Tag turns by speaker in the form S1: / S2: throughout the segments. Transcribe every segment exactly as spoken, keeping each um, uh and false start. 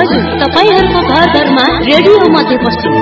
S1: हजुर, तपाईहरुको घर घरमा रेडियो मध्यपश्चिम।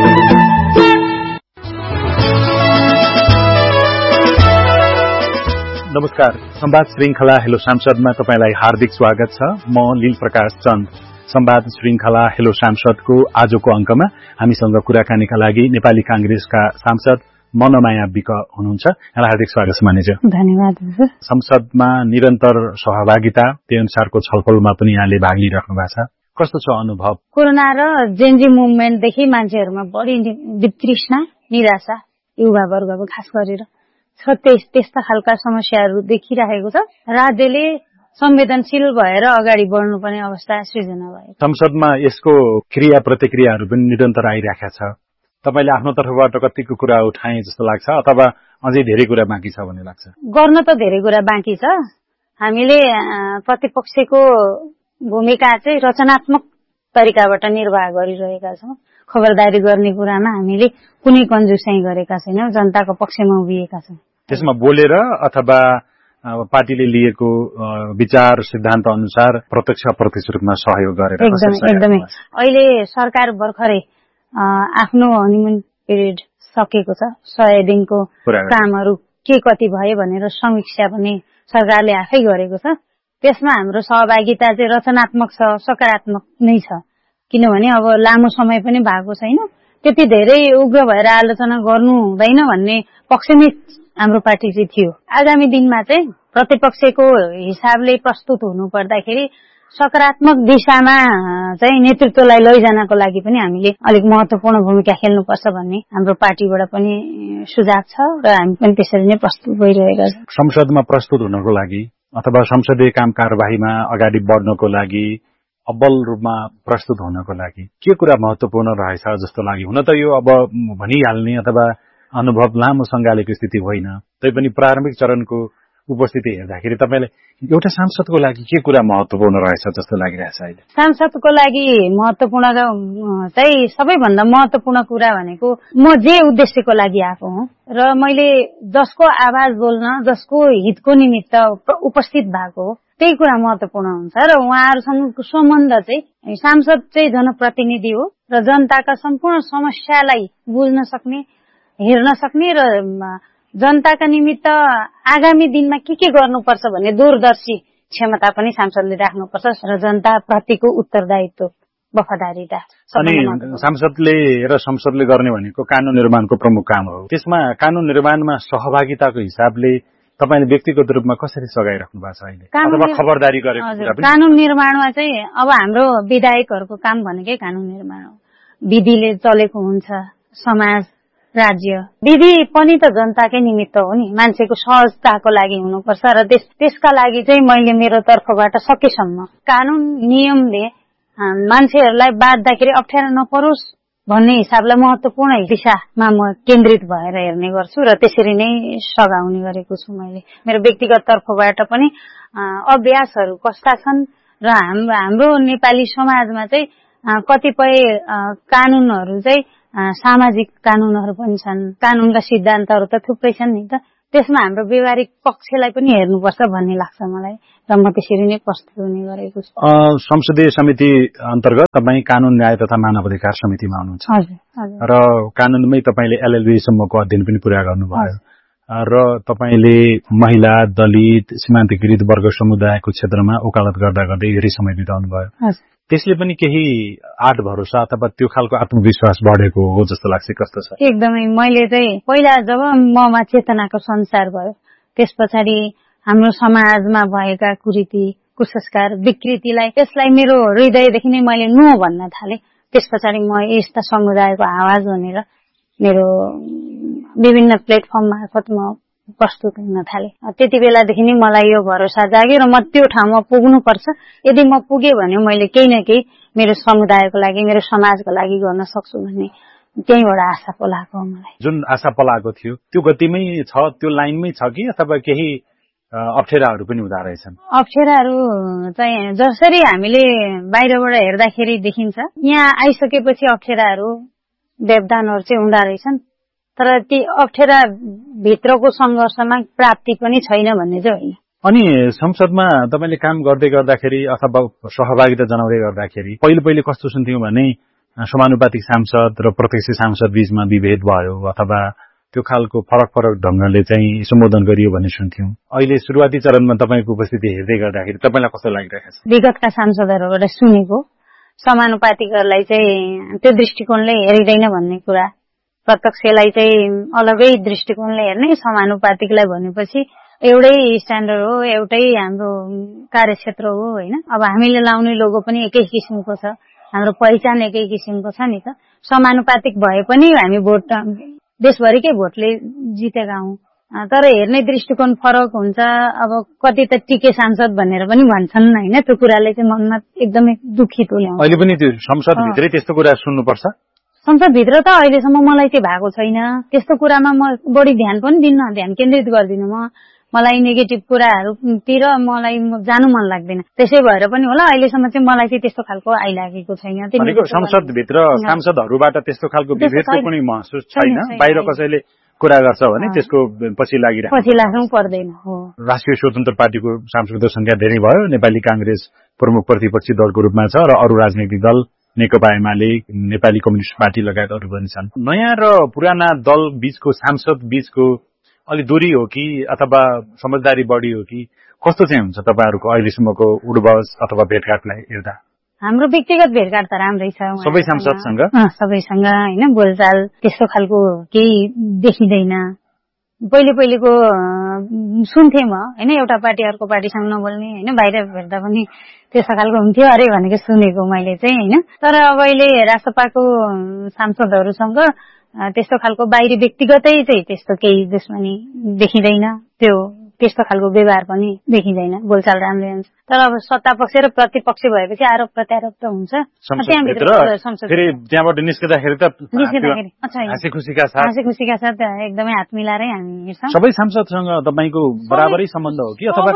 S2: नमस्कार, संवाद श्रृंखला हेलो सांसदमा तपाईलाई हार्दिक स्वागत छ। म लील प्रकाश चन्द। संवाद श्रृंखला हेलो सांसदको आजको अंकमा हामीसँग कुराकानीका लागि नेपाली कांग्रेसका सांसद मनमाया विक हुनुहुन्छ। यहाँलाई हार्दिक स्वागत छ मानिज।
S3: धन्यवाद।
S2: संसदमा निरन्तर सहभागिता, त्यही अनुसारको छलफलमा पनि यहाँले भाग लिइराख्नु भएको छ। कस्तो छ अनुभव?
S3: कोरोना र जेनजी मुभमेन्टदेखि मान्छेहरूमा बढी वितृष्णा, निराशा, युवा वर्गको खास गरेर छ। त्यस्ता खालका समस्याहरू देखिरहेको छ। राज्यले संवेदनशील भएर अगाडि बढ्नुपर्ने अवस्था सृजना भयो।
S2: संसदमा यसको क्रिया प्रतिक्रियाहरू पनि निरन्तर आइरहेका छ। तपाईले आफ्नो तर्फबाट कतिको कुरा उठाए जस्तो लाग्छ अथवा अझै धेरै कुरा बाँकी छ भन्ने लाग्छ?
S3: गर्न त धेरै कुरा बाँकी छ। हामीले प्रतिपक्षको भूमिका चाहिँ रचनात्मक तरिकाबाट निर्वाह गरिरहेका छौं। खबरदारी गर्ने कुरामा हामीले कुनै कन्जुसाइ गरेका छैनौं। जनताको पक्षमा उभिएका छौं।
S2: त्यसमा बोलेर अथवा पार्टीले लिएको विचार सिद्धान्त अनुसार प्रत्यक्ष अप्रत्यक्ष रूपमा सहयोग गरेर
S3: एकदमै एकदमै अहिले सरकार भर्खरै आफ्नो हनीमुन पिरियड सकेको छ। सय दिनको कामहरू के कति भयो भनेर समीक्षा पनि सरकारले आफै गरेको छ। त्यसमा हाम्रो सहभागिता चाहिँ रचनात्मक छ, सकारात्मक नै छ। किनभने अब लामो समय पनि भएको छैन, त्यति धेरै उग्र भएर आलोचना गर्नु हुँदैन भन्ने पक्षमै हाम्रो पार्टी चाहिँ थियो। आगामी दिनमा चाहिँ प्रतिपक्षको हिसाबले प्रस्तुत हुनु पर्दाखेरि सकारात्मक दिशामा चाहिँ नेतृत्वलाई लैजानको लागि पनि हामीले अलिक महत्वपूर्ण भूमिका खेल्नुपर्छ भन्ने हाम्रो पार्टीबाट पनि सुझाव छ र हामी पनि त्यसरी नै प्रस्तुत भइरहेका छौं।
S2: संसदमा प्रस्तुत हुनको लागि अथवा संसदीय काम कारबाहीमा अगाडि बढ्नको लागि अब्बल रूपमा प्रस्तुत हुनको लागि के कुरा महत्वपूर्ण रहेछ जस्तो लाग्यो? हुन त यो अब भनिहाल्ने अथवा अनुभव लामो सँगालेको स्थिति होइन, तैपनि प्रारम्भिक चरणको उपस्थिति हेर्दाखेरि तपाईलाई एउटा सांसदको लागि के कुरा महत्वपूर्ण रहेछ जस्तो लागिरहेछ अहिले?
S3: सांसदको लागि महत्वपूर्ण चाहिँ सबैभन्दा महत्वपूर्ण कुरा भनेको म जे उद्देश्यको लागि आएको हुँ र मैले जसको आवाज बोल्न, जसको हितको निमित्त उपस्थित भएको हो, त्यही कुरा महत्वपूर्ण हुन्छ। र उहाँहरूसँगको सम्बन्ध चाहिँ सांसद चाहिँ जनप्रतिनिधि हो र जनताका सम्पूर्ण समस्यालाई बुझ्न सक्ने, हेर्न सक्ने र जनताका निमित्त आगामी दिनमा के के गर्नुपर्छ भन्ने दूरदर्शी क्षमता पनि सांसदले राख्नुपर्छ र जनता प्रतिको उत्तरदायित्व, वफादारीता।
S2: अनि सांसदले र संसदले गर्ने भनेको कानून निर्माणको प्रमुख काम हो। त्यसमा कानून निर्माणमा सहभागिताको हिसाबले तपाईले व्यक्तिगत रूपमा कसरी सघाइराख्नु भएको छ अहिले अथवा खबरदारी गरेको कुरा पनि?
S3: कानून निर्माणमा चाहिँ अब हाम्रो विधायकहरूको काम भनेकै कानून निर्माण हो। विधिले चलेको हुन्छ समाज, राज्य। विधि पनि त जनताकै निमित्त हो नि, मान्छेको सहजताको लागि हुनुपर्छ र त्यस त्यसका लागि चाहिँ मैले मेरो तर्फबाट सकेसम्म कानून नियमले मान्छेहरूलाई बाँध्दाखेरि अप्ठ्यारो नपरोस् भन्ने हिसाबलाई महत्वपूर्ण दिशामा म केन्द्रित भएर हेर्ने गर्छु र त्यसरी नै सघाउने गरेको छु। मैले मेरो व्यक्तिगत तर्फबाट पनि अभ्यासहरू कस्ता छन् र हाम्रो नेपाली समाजमा चाहिँ कतिपय कानूनहरू चाहिँ सामाजिक कानूनहरू पनि छन्, कानूनका सिद्धान्तहरू त थुप्रै छन् नि त, त्यसमा हाम्रो व्यवहारिक पक्षलाई पनि हेर्नुपर्छ भन्ने लाग्छ मलाई र म त्यसरी नै प्रस्तुत हुने गरेको छु।
S2: संसदीय समिति अन्तर्गत तपाईँ कानून न्याय तथा मानव अधिकार समितिमा हुनुहुन्छ र कानूनमै तपाईँले एलएलबी सम्मको अध्ययन पनि पूरा गर्नुभयो र तपाईले महिला, दलित, सीमान्तकृत वर्ग समुदायको क्षेत्रमा वकालत गर्दा गर्दै धेरै समय बिताउनु भयो। त्यसले पनि केही आठ भरोसा अथवा त्यो खालको आत्मविश्वास बढेको हो जस्तो लाग्छ? कस्तो छ?
S3: एकदमै। मैले चाहिँ पहिला जब ममा चेतनाको संसार भयो, त्यस पछाडि हाम्रो समाजमा भएका कुरीति, कुसंस्कार, विकृतिलाई त्यसलाई मेरो हृदयदेखि नै मैले नो भन्न थाले। त्यस पछाडि म यस्ता समुदायको आवाज भनेर मेरो विभिन्न प्लेटफर्म मार्फत म प्रस्तुत हुन थाले। त्यति बेलादेखि नै मलाई यो भरोसा जाग्यो र म त्यो ठाउँमा पुग्नुपर्छ। यदि म पुगे भने मैले केही न केही मेरो समुदायको लागि, मेरो समाजको लागि गर्न सक्छु भन्ने त्यहीबाट आशा पलाएको हो मलाई।
S2: जुन आशा पलाएको थियो त्यो गतिमै छ, त्यो लाइनमै छ कि अथवा केही अप्ठ्याराहरू पनि हुँदा रहेछन्?
S3: अप्ठ्याराहरू चाहिँ जसरी हामीले बाहिरबाट हेर्दाखेरि देखिन्छ, यहाँ आइसकेपछि अप्ठ्याराहरू, व्यवधानहरू चाहिँ हुँदा रहेछन्। तर ती अप्ठ्यारा भित्रको संघर्षमा प्राप्ति पनि छैन भन्ने चाहिँ होइन।
S2: अनि संसदमा तपाईले काम गर्दै गर्दाखेरि अथवा सहभागिता जनाउँदै गर्दाखेरि पहिले पहिले कस्तो सुन्थ्यौं भने समानुपातिक सांसद र प्रत्यक्ष सांसद बीचमा विभेद भयो अथवा त्यो खालको फरक फरक ढंगले चाहिँ सम्बोधन गरियो भन्ने सुन्थ्यौं। अहिले सुरुवाती चरणमा तपाईको उपस्थिति हेर्दै गर्दाखेरि तपाईलाई कस्तो लागिरहेको छ?
S3: विगतका सांसदहरुबाट सुनेको समानुपातिकहरुलाई चाहिँ त्यो दृष्टिकोणले हेरिदैन भन्ने कुरा, प्रत्यक्षलाई चाहिँ अलगै दृष्टिकोणले हेर्ने, समानुपातिकलाई भनेपछि एउटै स्ट्यान्डर्ड हो, एउटै हाम्रो कार्यक्षेत्र हो हैन। अब हामीले लाउने लोगो पनि एकै किसिमको छ, हाम्रो पहिचान एकै किसिमको छ नि त। समानुपातिक भए पनि हामी भोट देशभरिकै भोटले जितेका हौं, तर हेर्ने दृष्टिकोण फरक हुन्छ। अब कति त टिके सांसद भनेर पनि भन्छन् हैन, त्यो कुराले चाहिँ मनमा एकदमै दुखी तुल्याउँछ।
S2: अहिले पनि त्यो संसद भित्रै त्यस्तो कुरा सुन्नुपर्छ?
S3: संसद भित्र त अहिलेसम्म मलाई चाहिँ भएको छैन। त्यस्तो कुरामा म बढी ध्यान पनि दिन्न, ध्यान केन्द्रित गर्दिन। म मलाई नेगेटिभ कुराहरुतिर मलाई जानु मन लाग्दैन। त्यसै भएर पनि होला अहिलेसम्म चाहिँ मलाई चाहिँ त्यस्तो खालको आइलागेको छैन।
S2: भनेको संसद भित्र सांसदहरुबाट त्यस्तो खालको विभेदको कुनै महसुस छैन। बाहिर कसैले कुरा गर्छ भने त्यसको पछि लागिरहेको
S3: पछि लाग्नु पर्दैन। हो,
S2: राष्ट्रिय स्वतन्त्र पार्टीको सांसदको संख्या धेरै भयो। नेपाली कांग्रेस प्रमुख प्रतिपक्षी दलको रूपमा छ र अरु राजनैतिक दल नेकपा एमाले, नेपाली कम्युनिस्ट पार्टी लगायत अरु पनि छन्। नयाँ र पुराना दल बीचको सांसद बीचको अलि दूरी हो कि अथवा समझदारी बढी हो कि कस्तो चाहिँ हुन्छ तपाईहरुको अहिलेसम्मको उडबस अथवा भेटघाटलाई हेर्दा?
S3: हाम्रो व्यक्तिगत भेटघाट त राम्रै छ,
S2: सबै सांसदसँग
S3: सबैसँग हैन, बोलचाल त्यस्तो खालको केही देखिदैन। पहिले पहिलेको सुन्थे म हैन, एउटा पार्टी अर्को पार्टीसँग नबोल्ने हैन, बाहिर भेट्दा पनि त्यस्तो खालको हुन्थ्यो अरे भनेको सुनेको मैले चाहिँ हैन। तर अब अहिले राष्ट्रपाको सांसदहरुसँग त्यस्तो खालको बाहिरी व्यक्तिगतै चाहिँ त्यस्तो केही दुश्मनी देखिदैन, त्यो त्यस्तो खालको व्यवहार पनि देखिदैन, बोलचाल राम्रै हुन्छ। तर अब सत्ता पक्ष र प्रतिपक्ष भएपछि आरोप प्रत्यारोप त हुन्छ।
S2: त्यहाँभित्र फेरि त्यहाँबाट निस्किँदाखेरि त
S3: निस्किँदाखेरि
S2: हाँसी खुसीका साथ
S3: हाँसी खुसीका साथ एकदमै हात मिलाएरै हामी हिँड्छौं।
S2: सबै सांसदसँग तपाईको बराबरै सम्बन्ध हो कि अथवा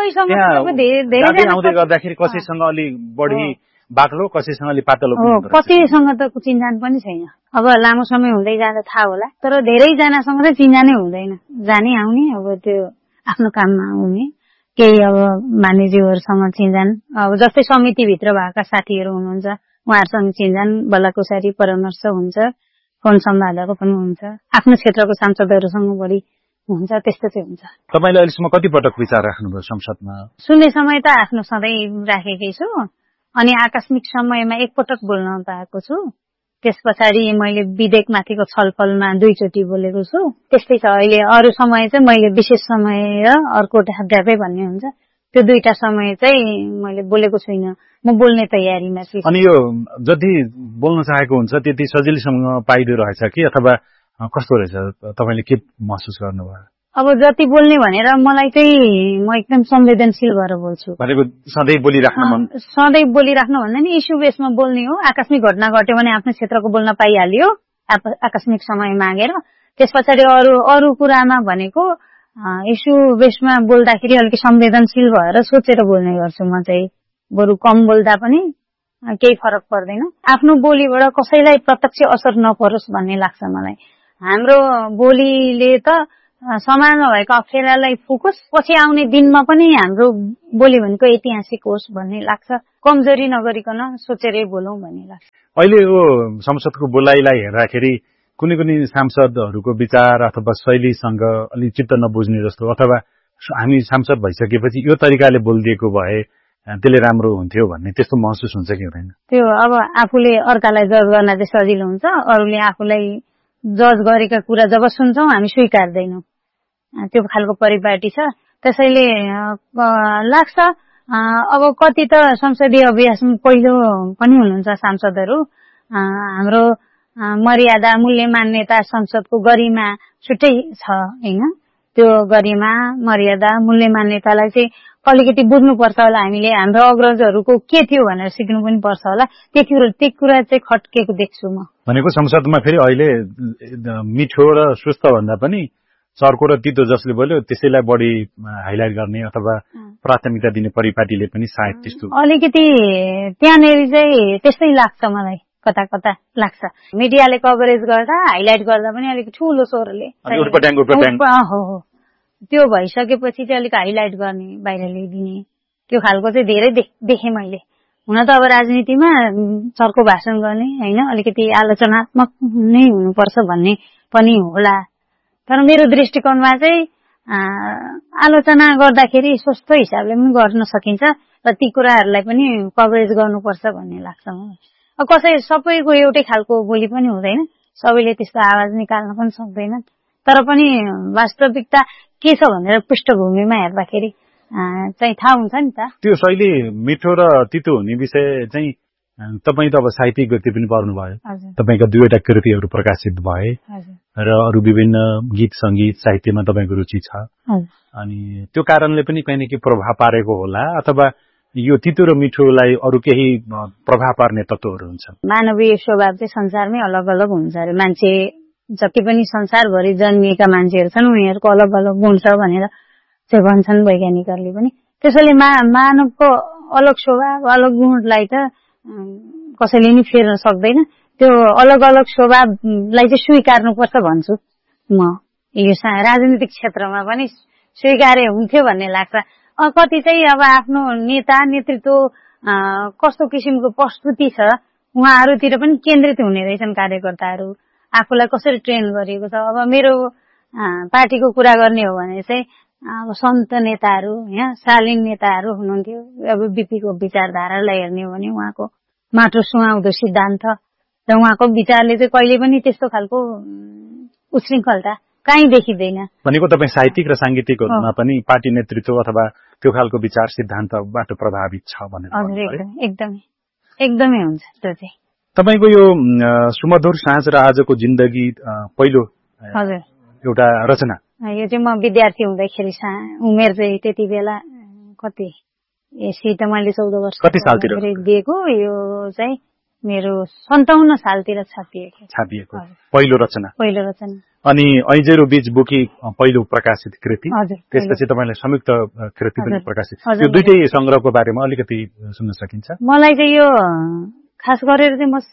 S2: त्यहाँ आउँदै गर्दाखेरि कसैसँग अलि बढी बाक्लो, कसैसँग अलि पातलो?
S3: कसैसँग त चिन्जान पनि छैन। अब लामो समय हुँदै जाँदा थाहा होला, तर धेरै जनासँग चाहिँ चिन्जानै हुँदैन। जाने आउने अब त्यो आफ्नो काममा हुने केही अब मानिसहरुसँग चिन्जान, अब जस्तै समितिभित्र भएका साथीहरु हुनुहुन्छ उहाँहरुसँग चिन्जान बल्लाकुसारी परामर्श हुन्छ, फोन सम्वादहरु पनि हुन्छ। आफ्नो क्षेत्रको सांसदहरुसँग बढी हुन्छ, त्यस्तो चाहिँ हुन्छ।
S2: तपाईले अहिलेसम्म कति पटक विचार राख्नुभयो संसदमा?
S3: सुन्ने समय त आफ्नो सधैँ राखेकै छु, अनि आकस्मिक समयमा एकपटक बोल्न पाएको छु। त्यस पछाडि मैले विधेयकमाथिको छलफलमा दुईचोटि बोलेको छु। त्यस्तै छ। अहिले अरु समय चाहिँ मैले विशेष समय र अर्को ढाकढाकै भन्ने हुन्छ, त्यो दुईटा समय चाहिँ मैले बोलेको छुइनँ। म बोल्ने तयारीमा छु।
S2: अनि यो जति बोल्न चाहेको हुन्छ त्यति सजिलैसँग पाइदो रहेछ कि अथवा कस्तो रहेछ, तपाईले के महसुस गर्नुभयो?
S3: अब जति बोल्ने भनेर मलाई चाहिँ म एकदम संवेदनशील भएर बोल्छु।
S2: भनेको सधैँ बोलिराख्न मन?
S3: सधैँ बोलिराख्नु भन्दा नि इस्यु बेसमा बोल्ने हो। आकस्मिक घटना घट्यो भने आफ्नो क्षेत्रको बोल्न पाइहाल्यो आकस्मिक समय मागेर। त्यस पछाडि अरु अरु कुरामा भनेको इस्यु बेसमा बोल्दाखेरि अलिक संवेदनशील भएर सोचेर बोल्ने गर्छु म चाहिँ। बरु कम बोल्दा पनि केही फरक पर्दैन। आफ्नो बोलीबाट कसैलाई प्रत्यक्ष असर नपरोस् भन्ने लाग्छ मलाई। हाम्रो बोलीले त समाजमा भएको अप्ठ्यारालाई फुकोस्, पछि आउने दिनमा पनि हाम्रो बोली भनेको ऐतिहासिक होस् भन्ने लाग्छ। कमजोरी नगरिकन सोचेरै बोलौं भन्ने लाग्छ।
S2: अहिले यो संसदको बोलाइलाई हेर्दाखेरि कुनै कुनै सांसदहरुको विचार अथवा शैलीसँग अलि चित्त नबुझ्ने जस्तो, अथवा हामी सांसद भइसकेपछि यो तरिकाले बोलिदिएको भए त्यसले राम्रो हुन्थ्यो भन्ने त्यस्तो महसुस हुन्छ कि हुँदैन?
S3: त्यो अब आफूले अर्कालाई जज गर्न चाहिँ सजिलो हुन्छ। अरूले आफूलाई जज गरेका कुरा जब सुन्छौं हामी स्वीकार्दैनौं, त्यो खालको परिपाटी छ। त्यसैले लाग्छ अब कति त संसदीय अभ्यासमा पहिलो पनि हुनुहुन्छ सांसदहरु। हाम्रो मर्यादा मूल्य मान्यता संसदको गरिमा छुट्टै छ हैन, त्यो गरिमा मर्यादा मूल्य मान्यतालाई चाहिँ अलिकति बुझ्नुपर्छ होला हामीले। हाम्रो अग्रजहरुको के थियो भनेर सिक्नु पनि पर्छ होला। त्यो कुरा त्यो कुरा चाहिँ खट्केको देख्छु म।
S2: भनेको संसदमा फेरि अहिले मिठो र सुस्त भन्दा पनि चर्को र तितो जसले बोल्यो त्यसैलाई बढी हाइलाइट गर्ने अथवा प्राथमिकता दिने परिपाटीले पनि सायद त्यस्तो
S3: अलिकति त्यहाँनेरि चाहिँ त्यस्तै लाग्छ मलाई। कता कता लाग्छ मिडियाले कभरेज गर्दा हाइलाइट गर्दा पनि अलिक ठूलो स्वरले
S2: उटपट्याङ उटपट्याङ
S3: हो हो त्यो भइसकेपछि चाहिँ अलिक हाइलाइट गर्ने, बाहिर ल्याइदिने त्यो खालको चाहिँ धेरै देखेँ मैले। हुन त अब राजनीतिमा चर्को भाषण गर्ने होइन, अलिकति आलोचनात्मक नै हुनुपर्छ भन्ने पनि होला, तर मेरो दृष्टिकोणमा चाहिँ आलोचना गर्दाखेरि सस्तो हिसाबले पनि गर्न सकिन्छ र ती कुराहरूलाई पनि कभरेज गर्नुपर्छ भन्ने लाग्छ मलाई। अब कसै सबैको एउटै खालको बोली पनि हुँदैन, सबैले त्यस्तो आवाज निकाल्न पनि सक्दैन, तर पनि वास्तविकता के छ भनेर पृष्ठभूमिमा हेर्दाखेरि चाहिँ थाहा हुन्छ नि त।
S2: त्यो शैली मिठो र तितो हुने विषय चाहिँ तपाईँ त अब साहित्यिक व्यक्ति पनि पर्नुभयो, तपाईँका दुईवटा कृतिहरू प्रकाशित भए र अरू विभिन्न गीत सङ्गीत साहित्यमा तपाईँको रुचि छ, अनि त्यो कारणले पनि कहीँ न कहीँ प्रभाव पारेको होला, अथवा यो तितो र मिठोलाई अरू केही प्रभाव पार्ने तत्त्वहरू हुन्छ?
S3: मानवीय स्वभाव चाहिँ संसारमै अलग अलग हुन्छ अरे। मान्छे जति पनि संसारभरि जन्मिएका मान्छेहरू छन् उनीहरूको अलग अलग गुण छ भनेर चाहिँ भन्छन् वैज्ञानिकहरूले पनि। त्यसैले मा मानवको अलग स्वभाव अलग गुणलाई त कसैले नि फेर्न सक्दैन। त्यो अलग अलग स्वभावलाई चाहिँ स्वीकार्नुपर्छ भन्छु म। यो राजनीतिक क्षेत्रमा पनि स्वीकार्य हुन्थ्यो भन्ने लाग्छ। कति चाहिँ अब आफ्नो नेता नेतृत्व कस्तो किसिमको प्रस्तुति छ उहाँहरूतिर पनि केन्द्रित हुने रहेछन् कार्यकर्ताहरू, आफूलाई कसरी ट्रेन गरिएको छ। अब मेरो पार्टीको कुरा गर्ने हो भने चाहिँ अब सन्त नेताहरू यहाँ शालीन नेताहरू हुनुहुन्थ्यो। अब बिपीको विचारधारालाई हेर्ने हो भने उहाँको माटो सुहाउँदो सिद्धान्त र उहाँको विचारले चाहिँ कहिले पनि त्यस्तो खालको उशृङ्खलता कहीँ देखिँदैन।
S2: भनेको तपाईँ साहित्यिक र साङ्गीतिकहरूमा पनि पार्टी नेतृत्व अथवा त्यो खालको विचार सिद्धान्तबाट प्रभावित छ भनेर?
S3: हजुर, एकदमै एकदमै हुन्छ त्यो चाहिँ।
S2: तपाईँको यो सुमधुर साँझ र आजको जिन्दगी पहिलो
S3: हजुर
S2: एउटा रचना,
S3: यो चाहिँ म विद्यार्थी हुँदाखेरि उमेर चाहिँ त्यति बेला कति एसी त मैले चौध वर्ष
S2: कति सालतिर
S3: दिएको, यो चाहिँ मेरो सन्ताउन्न सालतिर छापिएको
S2: छापिएको पहिलो रचना
S3: पहिलो रचना
S2: अनि ऐजेरो बीच बुकी पहिलो प्रकाशित कृति,
S3: हजुर।
S2: त्यसपछि तपाईँले संयुक्त कृति पनि प्रकाशित, यो दुईटै संग्रहको बारेमा अलिकति सुन्न सकिन्छ?
S3: मलाई चाहिँ यो खास गरेर चाहिँ म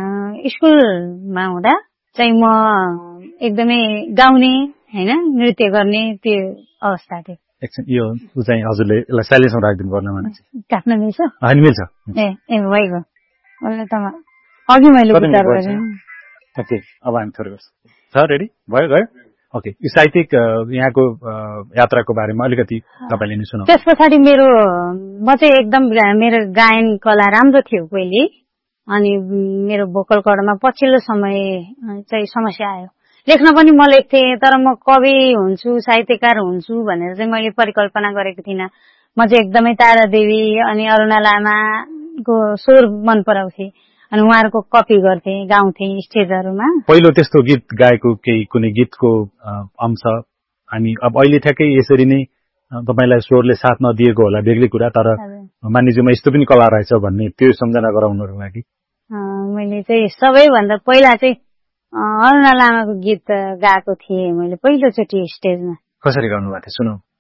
S3: स्कुलमा हुँदा चाहिँ म एकदमै गाउने होइन नृत्य गर्ने त्यो अवस्था थियो।
S2: एकछिन यो चाहिँ हजुरले यसलाई साइलेन्समा राखिदिनु पर्ने भने
S3: काट्न मिल्छ?
S2: होइन मिल्छ।
S3: ए ए भइगयो त अघि मैले विचार गरेँ।
S2: ओके, अब हामी थोरै गर्छ छ रेडी भयो गयो। ओके, यो साहित्यिक यहाँको यात्राको बारेमा अलिकति तपाईँले नि सुनाउनु।
S3: त्यस पछाडि मेरो म चाहिँ एकदम मेरो गायन कला राम्रो थियो पहिले, अनि मेरो भोकल कर्डमा पछिल्लो समय चाहिँ समस्या आयो। लेख्न पनि म लेख्थेँ तर म कवि हुन्छु साहित्यकार हुन्छु भनेर चाहिँ मैले परिकल्पना गरेको थिइनँ। म चाहिँ एकदमै तारा देवी अनि अरुणा लामाको स्वर मन पराउँथेँ अनि उहाँहरूको कपी गर्थे गाउँथे स्टेजहरूमा।
S2: पहिलो त्यस्तो गीत गाएको केही कुनै गीतको अंश हामी अब अहिले ठ्याक्कै यसरी नै तपाईँलाई स्वरले साथ नदिएको होला बेग्लै कुरा, तर मानिसमा यस्तो पनि कला रहेछ भन्ने त्यो सम्झना गराउनुको लागि
S3: मैले चाहिँ सबैभन्दा पहिला चाहिँ अरुणा लामाको गीत गाएको थिएँ मैले पहिलोचोटि स्टेजमा।
S2: कसरी गाउनु भएको थियो सुनाउ?